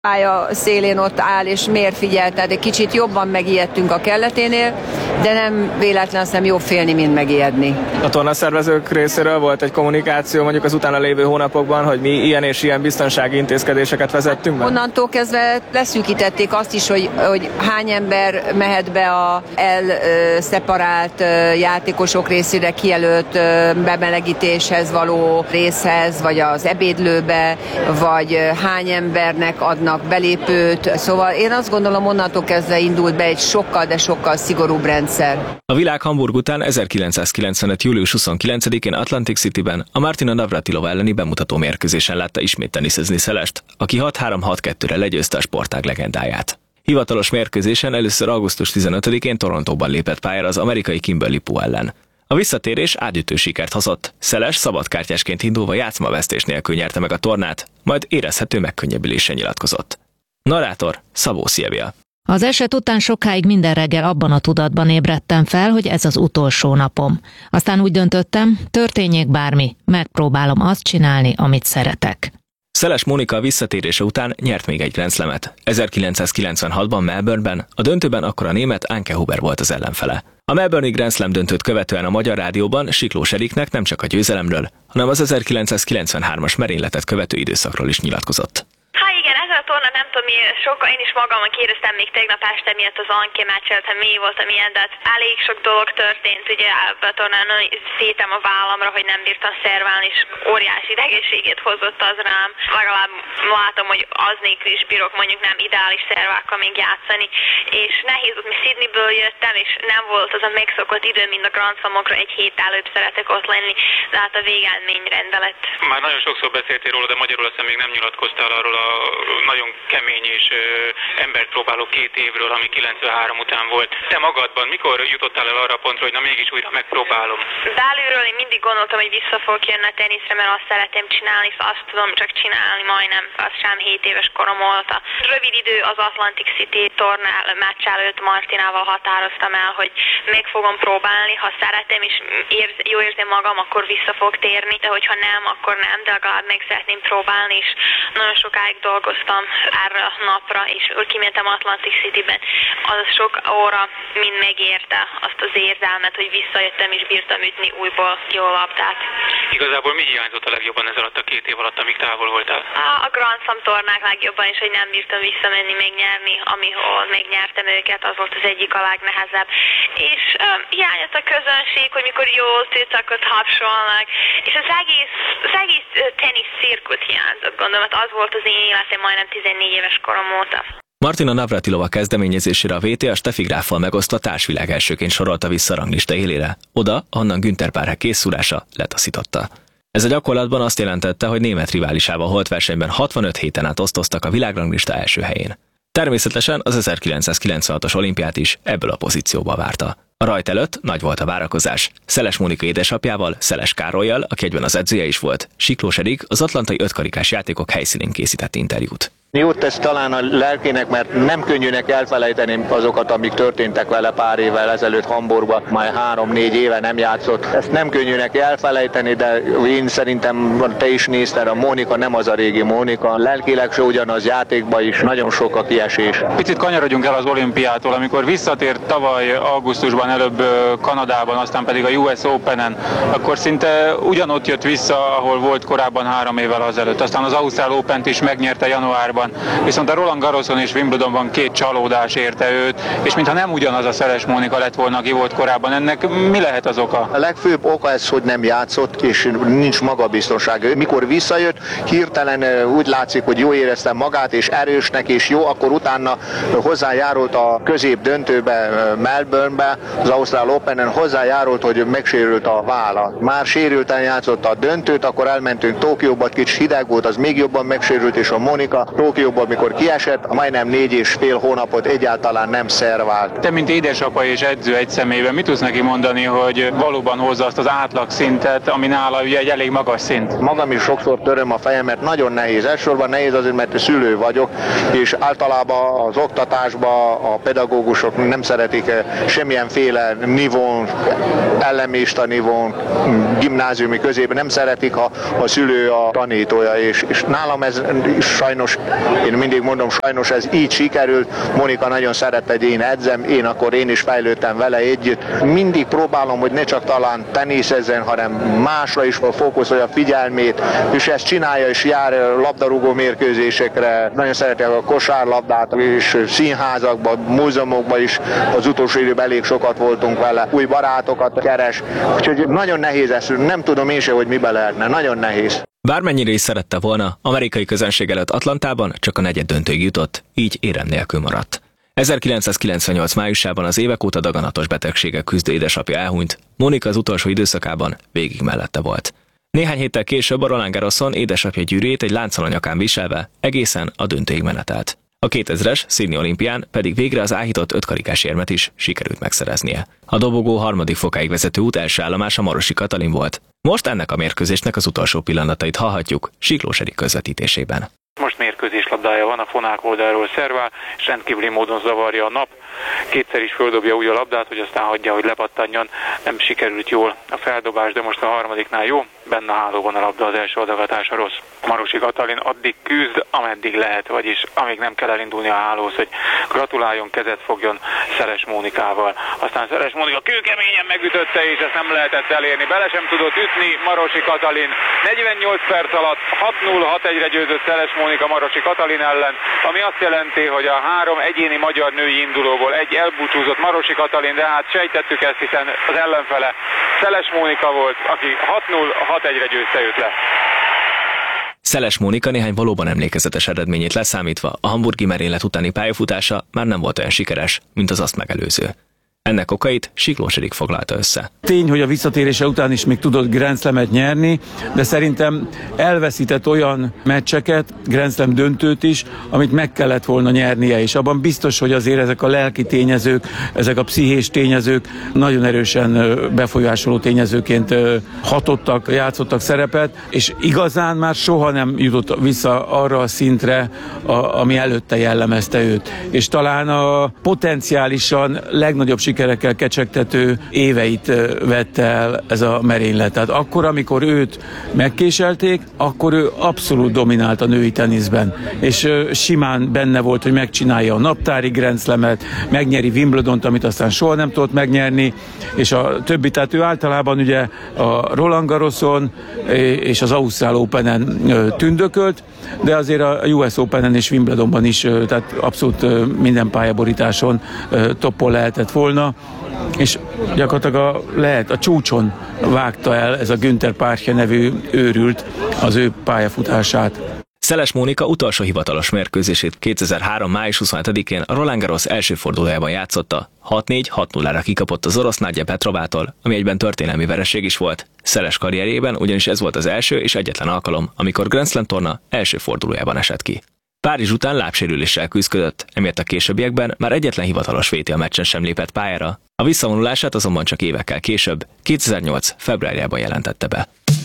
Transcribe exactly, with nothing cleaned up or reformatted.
pálya szélén ott áll és miért figyel, tehát egy kicsit jobban megijedtünk a kelleténél, de nem véletlen, azt nem jobb félni, mint megijedni. A tornaszervezők részéről volt egy kommunikáció mondjuk az utána lévő hónapokban, hogy mi ilyen és ilyen biztonsági intézkedéseket vezettünk be? Onnantól kezdve leszűkítették azt is, hogy, hogy hány ember mehet be a elszeparált játékosok részére kijelölt bemelegítéshez való részhez, vagy az ebédlőbe, vagy hány embernek adnak belépőt. Szóval én azt gondolom, onnantól kezdve indult be egy sokkal, de sokkal szigorúbb rendszer. A világ Hamburg után ezerkilencszázkilencvenöt. július huszonkilencedikén Atlantic Cityben a Martina Navratilova elleni bemutató mérkőzésen látta ismét teniszezni Szelest, aki hat három hat kettőre legyőzte a sportág legendáját. Hivatalos mérkőzésen először augusztus tizenötödikén Torontóban lépett pályára az amerikai Kimberly Pu ellen. A visszatérés átütő sikert hozott. Szeles szabadkártyásként indulva játszmavesztés nélkül nyerte meg a tornát, majd érezhető megkönnyebbülésen nyilatkozott. Narrátor Szabó Szilvia. Az eset után sokáig minden reggel abban a tudatban ébredtem fel, hogy ez az utolsó napom. Aztán úgy döntöttem, történjék bármi, megpróbálom azt csinálni, amit szeretek. Szeles Mónika visszatérése után nyert még egy Grand Slamet. ezerkilencszázkilencvenhatban Melbourneben, a döntőben akkor a német Anke Huber volt az ellenfele. A Melbourne-i Grand Slam döntőt követően a Magyar Rádióban Siklós Eriknek nem csak a győzelemről, hanem az ezerkilencszázkilencvenhármas merényletet követő időszakról is nyilatkozott. Nem tudom, mi sokkal, én is magamon kérdeztem még tegnap este miatt az Anke meccsel, hogy mi volt, amilyen, de hát elég sok dolog történt, ugye a tornán szétem a vállamra, hogy nem bírtam szerválni, és óriási idegességét hozott az rám. Legalább látom, hogy az nélkül is bírok mondjuk nem ideális szervákkal még játszani, és nehéz volt, mi Sydneyből jöttem, és nem volt az a megszokott idő, mint a Grand Slamokra, egy hét előbb szeretek ott lenni, de hát a végeredmény rendelet. Már nagyon sokszor beszéltél róla, de magyarul aztán még nem nyilatkoztál arról a nagyon kemény és ö, embert próbáló két évről, ami kilencvenhárom után volt. Te magadban mikor jutottál el arra a pontra, hogy na mégis újra megpróbálom? Belülről én mindig gondoltam, hogy vissza fogok jönni a teniszre, mert azt szeretem csinálni, és azt tudom csak csinálni majdnem, az sem hét éves korom óta. Rövid idő az Atlantic City tornál meccs előtt Martinával határoztam el, hogy meg fogom próbálni, ha szeretem és érz, jó érzem magam, akkor vissza fog térni, de hogyha nem, akkor nem, de legalább meg szeretném próbálni, és nagyon sokáig dolgoztam erre a napra, és kimentem Atlantic Cityben. Az sok óra mind megérte azt az érzelmet, hogy visszajöttem és bírtam ütni újból jó labdát. Igazából mi hiányzott a legjobban ez alatt a két év alatt, amíg távol voltál? A Grand Slam tornák legjobban is, hogy nem bírtam visszamenni, megnyerni, amihol megnyertem őket, az volt az egyik a legnehezebb. És um, hiányzott a közönség, hogy mikor jól tűcakot hapsolnak, és az egész, az egész uh, tenisz cirkut hiányzott, gondolom, hát az volt az én életem majdnem tizennégy éves korom óta. Martina Navratilova kezdeményezésére a vé té á Steffi Gráffal megosztva társvilág elsőként sorolta vissza ranglista élére. Oda, ahonnan Günther párhák készszúrása letaszította. Ez a gyakorlatban azt jelentette, hogy német riválisával holt versenyben hatvanöt héten át osztoztak a világranglista első helyén. Természetesen az ezerkilencszázkilencvenhatos olimpiát is ebből a pozícióba várta. A rajt előtt nagy volt a várakozás. Szeles Mónika édesapjával, Szeles Károllyal, aki egyben az edzője is volt, Siklós Erik az atlantai ötkarikás játékok helyszínén készített interjút. Jót tesz talán a lelkének, mert nem könnyűnek elfelejteni azokat, amik történtek vele pár évvel ezelőtt Hamburgban, majd három-négy éve nem játszott. Ezt nem könnyűnek elfelejteni, de én szerintem te is nézted, a Mónika nem az a régi Mónika. Lelkileg se ugyanaz, játékban is nagyon sok a kiesés. Picit kanyarodjunk el az olimpiától, amikor visszatért tavaly augusztusban előbb Kanadában, aztán pedig a U S Openen, akkor szinte ugyanott jött vissza, ahol volt korábban három évvel azelőtt. Aztán az Ausztrál Opent is megnyerte januárban. Viszont a Roland Garroson és Wimbledonban két csalódás érte őt, és mintha nem ugyanaz a Szeles Mónika lett volna, aki volt korábban. Ennek mi lehet az oka? A legfőbb oka ez, hogy nem játszott, és nincs magabiztonság. Mikor visszajött, hirtelen úgy látszik, hogy jó érezte magát, és erősnek, és jó, akkor utána hozzájárult a közép döntőbe, Melbournebe, az Ausztrál Openen, hozzájárult, hogy megsérült a válla. Már sérülten játszott a döntőt, akkor elmentünk Tokióba, kicsit hideg volt, az még jobban megsérült, és a Mónika Tokióban, amikor kiesett, majdnem négy és fél hónapot egyáltalán nem szervált. Te, mint édesapa és edző egy személyben, mit tudsz neki mondani, hogy valóban hozza azt az átlag szintet, ami nála ugye egy elég magas szint? Magam is sokszor töröm a fejemet, nagyon nehéz. Elsősorban nehéz azért, mert szülő vagyok, és általában az oktatásban a pedagógusok nem szeretik semmilyenféle nivón, ellenmista nivón, gimnáziumi közében nem szeretik, ha a szülő a tanítója, és, és nálam ez sajnos Én mindig mondom, sajnos ez így sikerült. Monika nagyon szerette, hogy én edzem, én akkor én is fejlődtem vele együtt. Mindig próbálom, hogy ne csak talán teniszezzen, hanem másra is fókuszolja a figyelmét, és ezt csinálja, és jár labdarúgó mérkőzésekre. Nagyon szereti a kosárlabdát, és színházakban, múzeumokban is az utolsó időben elég sokat voltunk vele. Új barátokat keres, úgyhogy nagyon nehéz ez, nem tudom én se, hogy mibe lehetne, nagyon nehéz. Bármennyire is szerette volna, amerikai közönség előtt Atlantában csak a negyed döntőig jutott, így érem nélkül maradt. ezerkilencszázkilencvennyolc májusában az évek óta daganatos betegséggel küzdő édesapja elhunyt, Monika az utolsó időszakában végig mellette volt. Néhány héttel később a Roland Garroson édesapja gyűrűjét egy lánccal a nyakán viselve egészen a döntőig menetelt. A kétezres Sydney olimpián pedig végre az áhított ötkarikás érmet is sikerült megszereznie. A dobogó harmadik fokáig vezető út első állomása Marosi Katalin volt. Most ennek a mérkőzésnek az utolsó pillanatait hallhatjuk Siklós Erik közvetítésében. Most mérkőzéslabdája van, a fonák oldalról szervál, és rendkívüli módon zavarja a nap. Kétszer is földobja úgy a labdát, hogy aztán hagyja, hogy lepattanjon. Nem sikerült jól a feldobás, de most a harmadiknál jó. Benne a hálóban a labda, az első adaгаtása rossz. Marosi Katalin addig küzd, ameddig lehet, vagyis amíg nem kell elindulni a hálóhoz, hogy gratuláljon, kezet fogjon Szeles Mónikával. Aztán Szeles Mónika kőkeményen megütötte, és ezt nem lehetett elérni. Bele sem tudott ütni Marosi Katalin. negyvennyolc perc alatt hat null hat egyre győzött Szeles Mónika Marosi Katalin ellen, ami azt jelenti, hogy a három egyéni magyar női indulóból egy elbúcsúzott Marosi Katalin, de hát sejtettük ezt, hiszen az ellenfele Szeles Mónika volt, aki hat null hat egyre győzte őt le. Szeles Mónika néhány valóban emlékezetes eredményét leszámítva a hamburgi merénylet utáni pályafutása már nem volt olyan sikeres, mint az azt megelőző. Ennek okait Siklós Erik foglalta össze. Tény, hogy a visszatérése után is még tudott Grand Slamet nyerni, de szerintem elveszített olyan meccseket, Grand Slam döntőt is, amit meg kellett volna nyernie, és abban biztos, hogy azért ezek a lelki tényezők, ezek a pszichés tényezők nagyon erősen befolyásoló tényezőként hatottak, játszottak szerepet, és igazán már soha nem jutott vissza arra a szintre, a, ami előtte jellemezte őt. És talán a potenciálisan legnagyobb sikerekkel kecsegtető éveit vette el ez a merénylet. Tehát akkor, amikor őt megkéselték, akkor ő abszolút dominált a női teniszben. És simán benne volt, hogy megcsinálja a naptári Grand Slamet, megnyeri Wimbledont, amit aztán soha nem tudott megnyerni, és a többi, tehát ő általában ugye a Roland Garroson és az Ausztrál Openen tündökölt, de azért a U S Openen és Wimbledonban is, tehát abszolút minden pályaborításon toppon lehetett volna, és gyakorlatilag a, lehet, a csúcson vágta el ez a Günther Párche nevű őrült az ő pályafutását. Szeles Mónika utolsó hivatalos mérkőzését kétezer-három május huszonhetedikén a Roland Garros első fordulójában játszotta. hat négy hat nullára kikapott az orosz Nadja Petrovától, ami egyben történelmi vereség is volt. Szeles karrierjében ugyanis ez volt az első és egyetlen alkalom, amikor Grand Slam torna első fordulójában esett ki. Párizs után lábsérüléssel küzdött, emiatt a későbbiekben már egyetlen hivatalos vé té á meccsen sem lépett pályára. A visszavonulását azonban csak évekkel később, kétezer-nyolc februárjában jelentette be.